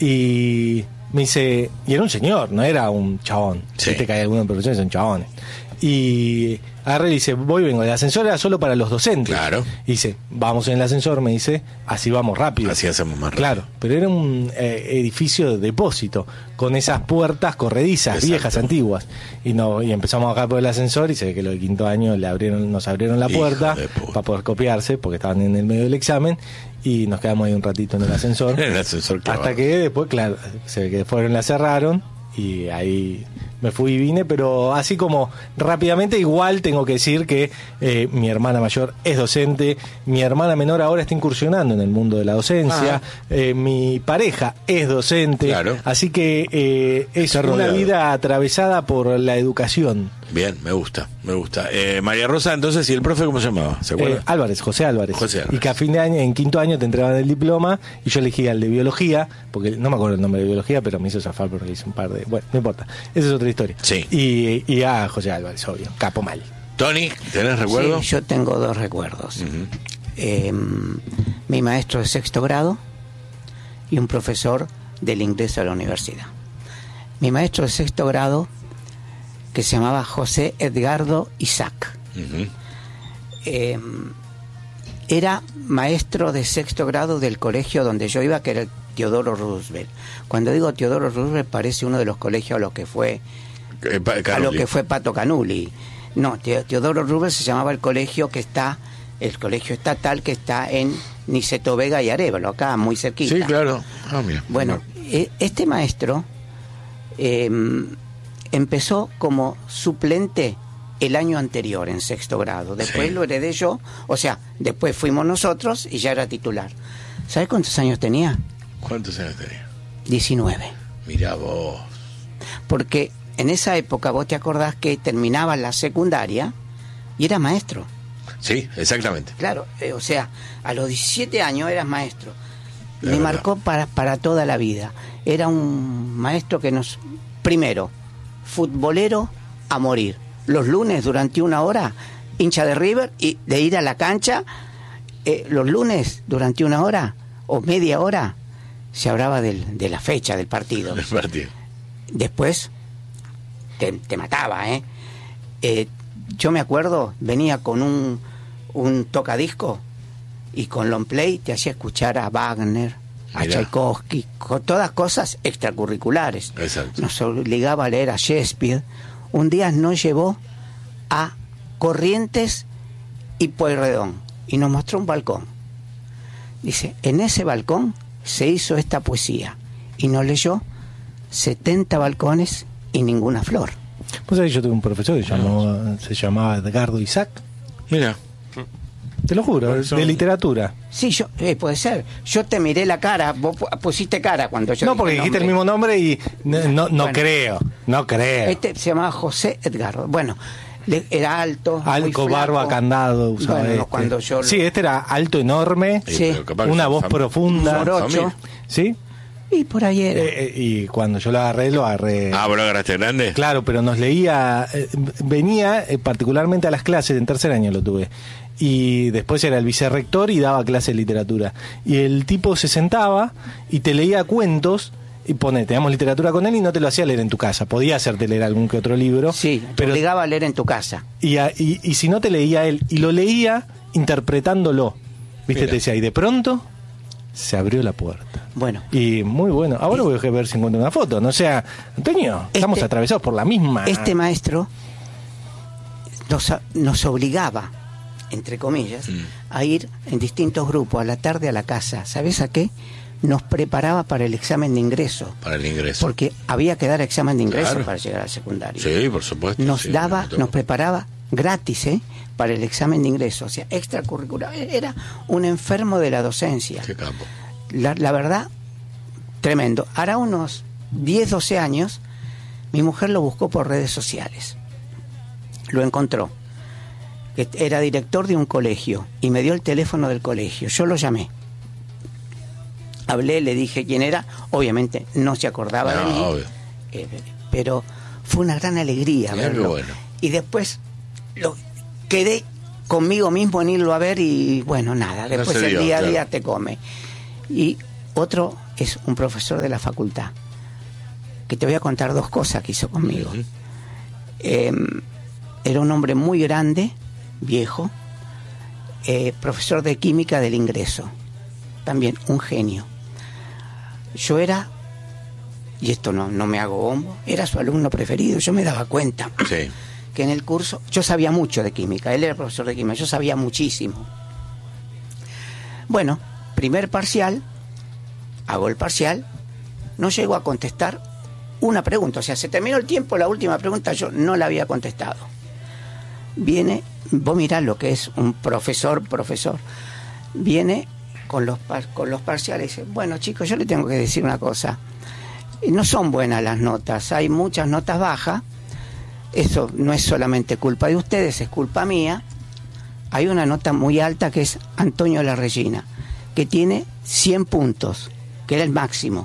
Y me dice, y era un señor, no era un chabón. Sí. Viste que hay algunos profesores que son chabones. Y agarré y dice, voy y vengo. El ascensor era solo para los docentes. Claro. Y dice, vamos en el ascensor, me dice, así vamos rápido. Así hacemos más rápido. Claro, pero era un edificio de depósito, con esas puertas corredizas, Exacto. viejas, antiguas. Y empezamos a bajar por el ascensor y se ve que los de quinto año nos abrieron la Hijo puerta de puta. para poder copiarse, porque estaban en el medio del examen. Y nos quedamos ahí un ratito en el ascensor. En el ascensor clavado. Hasta que después, claro, se ve que fueron, la cerraron. Y ahí me fui y vine, pero así como rápidamente, igual tengo que decir que mi hermana mayor es docente, mi hermana menor ahora está incursionando en el mundo de la docencia, mi pareja es docente, Claro. así que es Está una rodeado. vida atravesada por la educación. Bien, me gusta. María Rosa, entonces, ¿y el profe cómo se llamaba? ¿Se acuerda? José Álvarez. José Álvarez. Y que a fin de año, en quinto año, te entregaban el diploma y yo elegí al de biología, porque no me acuerdo el nombre de biología, pero me hizo zafar porque hice un par de... Bueno, no importa. Esa es otra historia. Sí. Y a José Álvarez, obvio. Capo mal. Tony, ¿tenés recuerdo? Sí, yo tengo 2 recuerdos. Mi maestro de sexto grado y un profesor del ingreso a la universidad. Mi maestro de sexto grado, que se llamaba José Edgardo Isaac, Ujú. era maestro de sexto grado del colegio donde yo iba, que era el Teodoro Roosevelt. Cuando digo Teodoro Roosevelt parece uno de los colegios a los que fue Pato Canuli. No, Teodoro Roosevelt se llamaba el colegio estatal que está en Niceto Vega y Arévalo, acá muy cerquita. Sí, claro. Ah, mira. Bueno, este maestro empezó como suplente el año anterior en sexto grado. Después Sí. lo heredé yo, o sea, después fuimos nosotros y ya era titular. ¿Sabes cuántos años tenía? ¿Cuántos años tenía? 19. Mirá vos. Porque en esa época vos te acordás que terminaba la secundaria y era maestro. Sí, exactamente. Claro, o sea, a los 17 años eras maestro. La Me verdad. marcó para toda la vida. Era un maestro que primero, futbolero a morir. Los lunes durante 1 hora, hincha de River, y de ir a la cancha, los lunes durante 1 hora o media hora, se hablaba de la fecha del partido. El partido. Después te mataba, yo me acuerdo, venía con un tocadisco y con long play te hacía escuchar a Wagner, a Mirá. Tchaikovsky, con todas cosas extracurriculares. Exacto. Nos obligaba a leer a Shakespeare. Un día nos llevó a Corrientes y Pueyrredón y nos mostró un balcón. Dice, en ese balcón se hizo esta poesía y nos leyó 70 balcones y ninguna flor. Vos sabés, yo tuve un profesor que se llamaba Edgardo Isaac, Mira. te lo juro, Por eso- de literatura. Sí, puede ser. Yo te miré la cara, vos pusiste cara cuando yo No, dije porque dijiste el nombre. mismo nombre y no Bueno. creo. Este se llamaba José Edgardo. Bueno, era alto, muy Alto, flaco. barba, candado usaba Bueno, este. cuando yo Sí, este era alto, enorme, Sí. pero capaz que una son voz profunda. Morocho. familia. ¿Sí? y por ahí era. Y cuando yo lo agarré. Ah, ¿vos lo agarraste grande? Claro, pero nos leía, venía particularmente a las clases, en tercer año lo tuve, y después era el vicerrector y daba clase de literatura. Y el tipo se sentaba y te leía cuentos, y teníamos literatura con él y no te lo hacía leer en tu casa, podía hacerte leer algún que otro libro, Sí, te pero obligaba a leer en tu casa. y si no te leía él, y lo leía interpretándolo, ¿viste? Mira. Te decía, y de pronto se abrió la puerta. Bueno, Y muy bueno. Ahora voy a ver si encuentro una foto. No sea, Antonio, estamos atravesados por la misma. este maestro nos obligaba, entre comillas, a ir en distintos grupos a la tarde a la casa. ¿Sabes a qué? Nos preparaba para el examen de ingreso. Para el ingreso. Porque había que dar examen de ingreso Claro. para llegar al secundario. Sí, por supuesto. Nos sí, daba, me tocó. nos preparaba gratis, para el examen de ingreso, o sea, extracurricular. Era un enfermo de la docencia. Qué capo. La verdad, tremendo. Hará unos 10, 12 años, mi mujer lo buscó por redes sociales. Lo encontró. Era director de un colegio y me dio el teléfono del colegio. Yo lo llamé. Hablé, le dije quién era. Obviamente no se acordaba de mí. Obvio. Pero fue una gran alegría Mirá qué verlo. bueno. Y después quedé conmigo mismo en irlo a ver y bueno, nada, después se el dio, día a claro. día te come. Y Otro es un profesor de la facultad, que te voy a contar 2 cosas que hizo conmigo. Era un hombre muy grande, viejo, profesor de química del ingreso, también un genio. Yo era, y esto no me hago bombo, era su alumno preferido. Yo me daba cuenta que en el curso, yo sabía mucho de química, él era profesor de química, yo sabía muchísimo. Bueno, primer parcial, hago el parcial, no llego a contestar una pregunta, o sea, se terminó el tiempo, la última pregunta yo no la había contestado. Viene, vos mirás lo que es un profesor, viene con los parciales y dice, bueno chicos, yo le tengo que decir una cosa, no son buenas las notas, hay muchas notas bajas, eso no es solamente culpa de ustedes, es culpa mía. Hay una nota muy alta que es Antonio Larregina, que tiene 100 puntos, que era el máximo.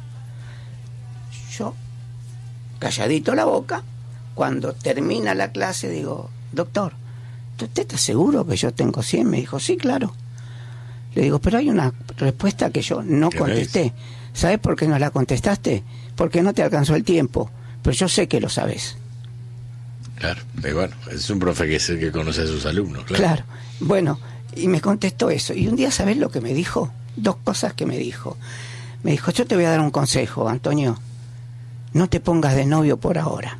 Yo, calladito la boca, cuando termina la clase digo, doctor, ¿usted está seguro que yo tengo 100? Me dijo, sí, claro. Le digo, pero hay una respuesta que yo no contesté. ¿Sabes por qué no la contestaste? Porque no te alcanzó el tiempo, pero yo sé que lo sabes. Claro, y bueno, es un profe que conoce a sus alumnos. Claro, bueno, y me contestó eso. Y un día, ¿sabes lo que me dijo? 2 cosas que me dijo. Me dijo, yo te voy a dar un consejo, Antonio. No te pongas de novio por ahora.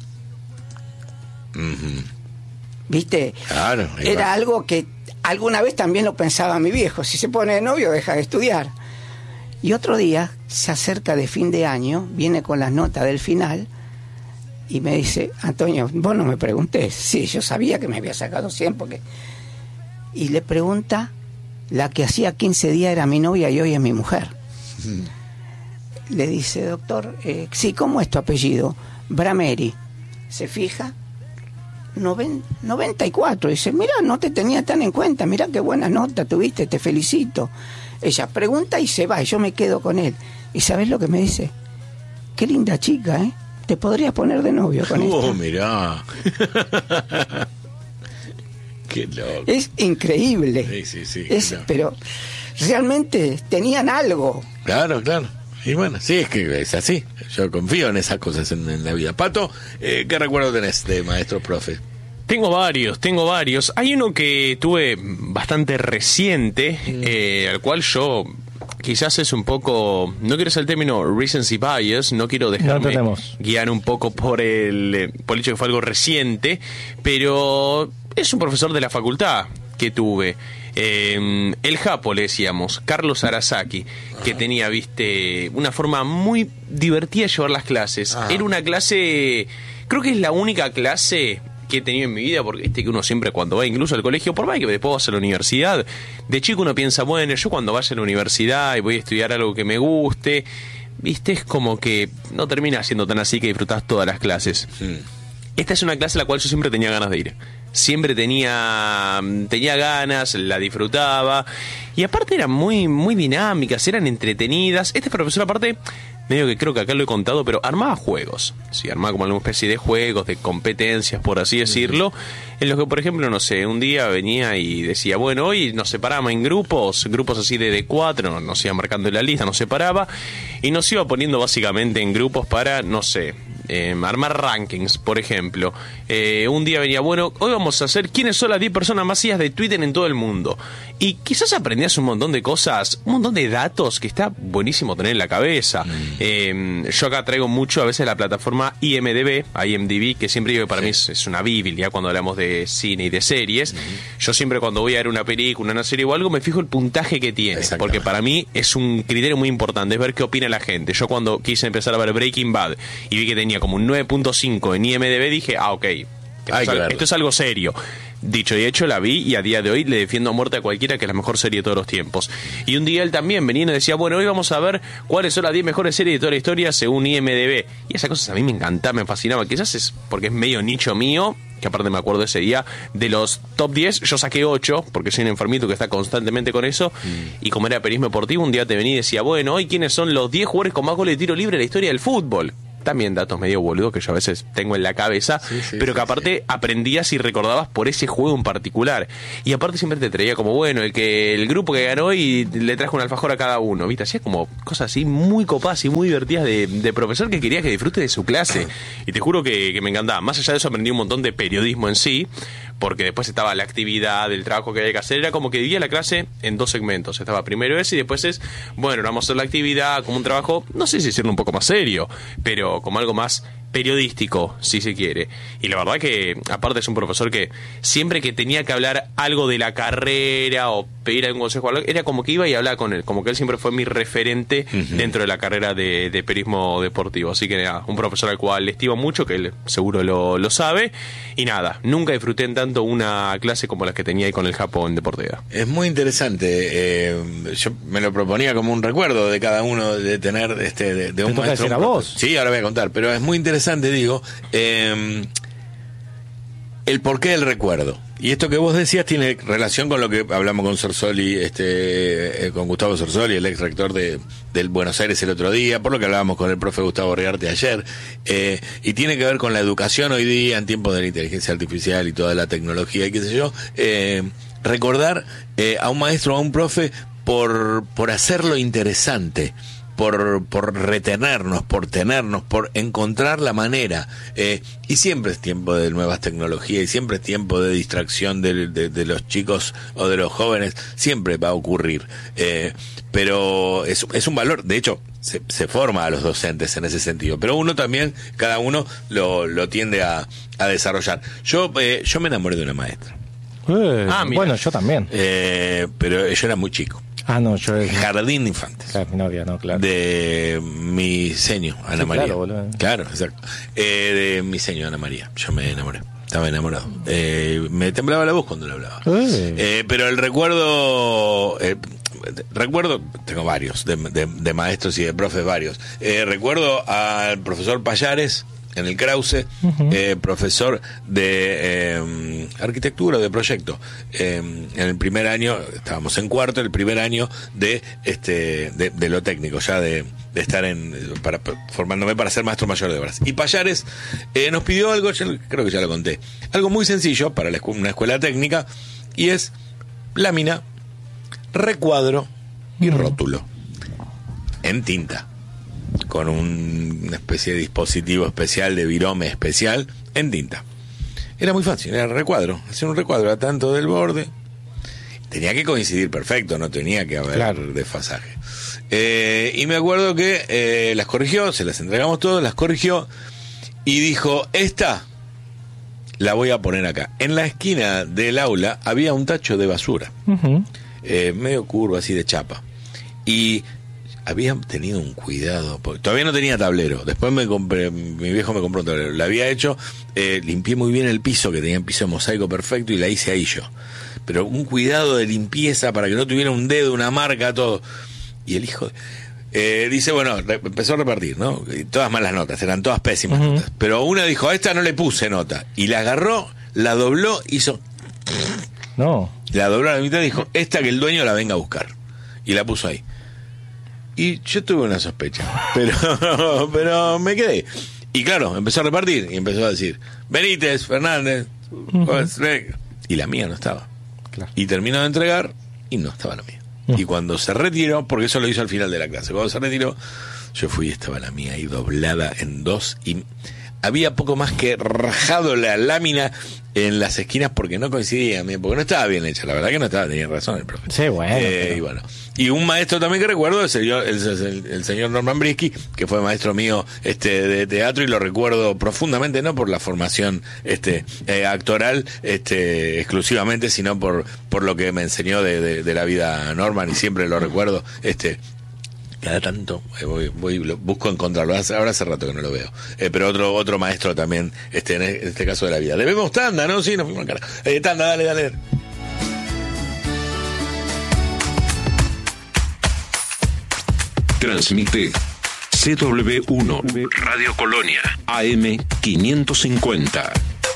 ¿Viste? Claro. Era algo que alguna vez también lo pensaba mi viejo. Si se pone de novio, deja de estudiar. Y otro día, se acerca de fin de año, viene con las notas del final y me dice, Antonio, vos no me preguntés. Sí, yo sabía que me había sacado 100 porque... Y le pregunta, la que hacía 15 días era mi novia y hoy es mi mujer. Le dice, doctor, sí, ¿cómo es tu apellido? Brameri. Se fija, 94. Dice, mira, no te tenía tan en cuenta, mira qué buena nota tuviste, te felicito. Ella pregunta y se va, y yo me quedo con él. ¿Y sabes lo que me dice? Qué linda chica, ¿eh? Te podrías poner de novio con ella. Mirá. Qué loco. Es increíble. Sí. Pero realmente tenían algo. Claro. Y bueno, sí, es que es así. Yo confío en esas cosas en la vida. Pato, ¿qué recuerdo tenés de maestros profe? Tengo varios. Hay uno que tuve bastante reciente, al cual yo quizás es un poco, no quiero usar el término recency bias, no quiero dejarme guiar un poco por el hecho que fue algo reciente, pero es un profesor de la facultad que tuve. El Japo le decíamos, Carlos Arasaki, que tenía, una forma muy divertida de llevar las clases. Era una clase, creo que es la única clase que he tenido en mi vida, porque que uno siempre cuando va incluso al colegio, por más que después vas a la universidad, de chico uno piensa, bueno, yo cuando vaya a la universidad y voy a estudiar algo que me guste, es como que no termina siendo tan así que disfrutás todas las clases. Esta es una clase a la cual yo siempre tenía ganas de ir. Siempre tenía ganas, la disfrutaba. Y aparte eran muy, muy dinámicas, eran entretenidas. Este profesor aparte, medio que creo que acá lo he contado, pero armaba juegos. Sí, armaba como alguna especie de juegos, de competencias, por así decirlo. En los que, por ejemplo, no sé, un día venía y decía, bueno, hoy nos separamos en grupos así de 4, nos iba marcando en la lista, nos separaba. Y nos iba poniendo básicamente en grupos para, no sé, armar rankings, por ejemplo. Un día venía, bueno, hoy vamos a hacer quiénes son las 10 personas más seguidas de Twitter en todo el mundo. Y quizás aprendías un montón de cosas, un montón de datos que está buenísimo tener en la cabeza. Yo acá traigo mucho a veces la plataforma IMDb, que siempre digo que para mí es una biblia cuando hablamos de cine y de series. Yo siempre cuando voy a ver una película, una serie o algo, me fijo el puntaje que tiene, porque para mí es un criterio muy importante, es ver qué opina la gente. Yo cuando quise empezar a ver Breaking Bad y vi que tenía como un 9.5 en IMDb, dije, ok, esto es algo serio. Dicho y hecho, la vi y a día de hoy le defiendo a muerte a cualquiera que es la mejor serie de todos los tiempos. Y un día él también venía y decía, bueno, hoy vamos a ver cuáles son las 10 mejores series de toda la historia según IMDb. Y esas cosas a mí me encantaban, me fascinaban. Quizás es porque es medio nicho mío, que aparte me acuerdo ese día, de los top 10, yo saqué 8, porque soy un enfermito que está constantemente con eso. Y como era periodismo deportivo, un día te venía y decía, bueno, hoy quiénes son los 10 jugadores con más goles de tiro libre en la historia del fútbol. también datos medio boludos que yo a veces tengo en la cabeza, pero que aparte aprendías y recordabas por ese juego en particular. Y aparte siempre te traía como, bueno, el grupo que ganó y le trajo un alfajor a cada uno, ¿viste? Hacía como cosas así muy copadas y muy divertidas de profesor que quería que disfrute de su clase. Y te juro que me encantaba. Más allá de eso aprendí un montón de periodismo en sí, porque después estaba la actividad, el trabajo que había que hacer. Era como que dividía la clase en 2 segmentos. Estaba primero ese y después es, bueno, vamos a hacer la actividad como un trabajo, no sé si decirlo un poco más serio, pero como algo más periodístico, si se quiere. Y la verdad que, aparte, es un profesor que siempre que tenía que hablar algo de la carrera o pedir algún consejo, era como que iba y hablaba con él, como que él siempre fue mi referente dentro de la carrera de periodismo deportivo. Así que nada, un profesor al cual le estimo mucho, que él seguro lo sabe. Y nada, nunca disfruté en tanto una clase como las que tenía ahí con el Japón de Porteda. Es muy interesante. Yo me lo proponía como un recuerdo de cada uno, de tener de un maestro. ¿A vos? Sí, ahora voy a contar, pero es muy interesante, digo, el porqué del recuerdo. Y esto que vos decías tiene relación con lo que hablamos con Cersoli, con Gustavo Cersoli, el ex rector del Buenos Aires el otro día, por lo que hablábamos con el profe Gustavo Riarte ayer, y tiene que ver con la educación hoy día en tiempos de la inteligencia artificial y toda la tecnología y qué sé yo. Recordar a un maestro, a un profe, por hacerlo interesante, por retenernos, por tenernos, por encontrar la manera, y siempre es tiempo de nuevas tecnologías y siempre es tiempo de distracción de los chicos o de los jóvenes, siempre va a ocurrir, pero es un valor, de hecho se forma a los docentes en ese sentido, pero uno también, cada uno lo tiende a desarrollar. Yo me enamoré de una maestra. Bueno, yo también. Pero yo era muy chico. No, yo... Jardín de infantes. Claro, mi novia, no, claro. De mi seño, Ana María. Claro, boludo. Claro, exacto. De mi seño, Ana María. Yo me enamoré. Estaba enamorado. Me temblaba la voz cuando le hablaba. Pero el recuerdo... tengo varios, de maestros y de profes varios. Recuerdo al profesor Payares, en el Krause, profesor de arquitectura, de proyecto. En el primer año, estábamos en cuarto, el primer año de lo técnico, ya de estar formándome para ser maestro mayor de obras. Y Payares nos pidió algo, yo creo que ya lo conté, algo muy sencillo para una escuela técnica, y es lámina, recuadro y rótulo en tinta, con una especie de dispositivo especial, de virome especial, en tinta. Era muy fácil, era recuadro, hacer un recuadro a tanto del borde, tenía que coincidir perfecto, no tenía que haber desfasaje. Y me acuerdo que las corrigió, se las entregamos todas, las corrigió, y dijo, esta la voy a poner acá. En la esquina del aula había un tacho de basura, medio curvo, así de chapa, y había tenido un cuidado, porque todavía no tenía tablero. Después mi viejo me compró un tablero, lo había hecho, limpié muy bien el piso, que tenía un piso de mosaico perfecto, y la hice ahí yo, pero un cuidado de limpieza para que no tuviera un dedo, una marca, todo. Y el hijo dice, bueno, empezó a repartir, ¿no? Y todas malas notas, eran todas pésimas notas, pero una dijo, a esta no le puse nota, y la agarró, la dobló, hizo la dobló a la mitad y dijo, esta que el dueño la venga a buscar, y la puso ahí. Y yo tuve una sospecha, pero me quedé. Y claro, empezó a repartir y empezó a decir, Benítez, Fernández, y la mía no estaba. Claro. Y terminó de entregar y no estaba la mía. Y cuando se retiró, porque eso lo hizo al final de la clase, cuando se retiró, yo fui y estaba la mía ahí doblada en dos, y había poco más que rajado la lámina en las esquinas porque no coincidía, porque no estaba bien hecha, la verdad que no estaba, tenía razón el profe. Sí, bueno. Y bueno, y un maestro también que recuerdo es el señor Norman Brisky, que fue maestro mío de teatro, y lo recuerdo profundamente, no por la formación actoral exclusivamente, sino por lo que me enseñó de la vida Norman, y siempre lo recuerdo. Cada tanto busco encontrarlo, ahora hace rato que no lo veo, pero otro maestro también, en este caso de la vida. Debemos tanda, ¿no? Sí, nos fuimos al carajo. Tanda, dale. Transmite CW1 Radio Colonia AM 550.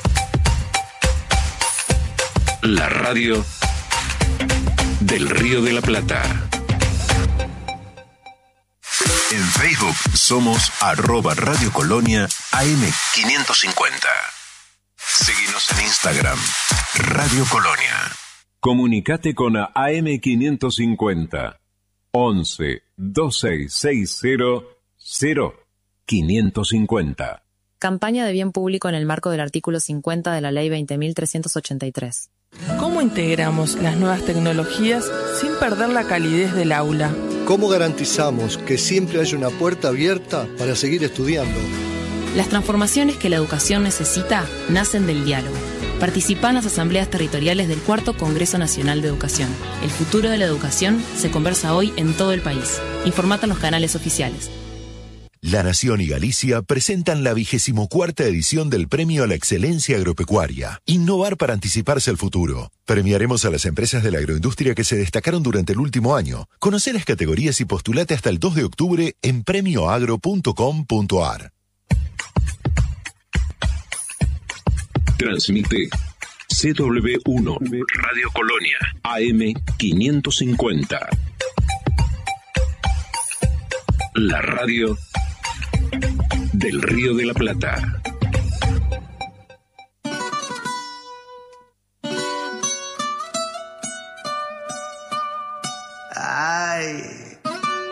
La radio del Río de la Plata. En Facebook somos @Radio Colonia AM550. Seguinos en Instagram, Radio Colonia. Comunicate con AM550 11 2660 0550. Campaña de bien público en el marco del artículo 50 de la Ley 20.383. ¿Cómo integramos las nuevas tecnologías sin perder la calidez del aula? ¿Cómo garantizamos que siempre haya una puerta abierta para seguir estudiando? Las transformaciones que la educación necesita nacen del diálogo. Participa en las asambleas territoriales del 4º Congreso Nacional de Educación. El futuro de la educación se conversa hoy en todo el país. Informate en los canales oficiales. La Nación y Galicia presentan la 24ª edición del Premio a la Excelencia Agropecuaria. Innovar para anticiparse al futuro. Premiaremos a las empresas de la agroindustria que se destacaron durante el último año. Conoce las categorías y postulate hasta el 2 de octubre en premioagro.com.ar. Transmite CW1 Radio Colonia AM550. La radio del Río de la Plata. Ay.